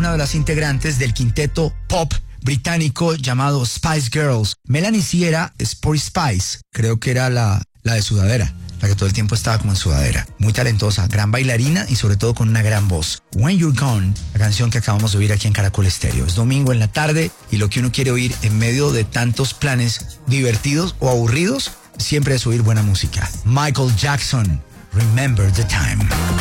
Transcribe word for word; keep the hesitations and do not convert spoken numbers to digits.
una de las integrantes del quinteto pop británico llamado Spice Girls. Melanie sí era Sporty Spice, creo que era la, la de sudadera, la que todo el tiempo estaba como en sudadera. Muy talentosa, gran bailarina y sobre todo con una gran voz. When You're Gone, la canción que acabamos de oír aquí en Caracol Estéreo. Es domingo en la tarde y lo que uno quiere oír en medio de tantos planes divertidos o aburridos, siempre es oír buena música. Michael Jackson, Remember the Time.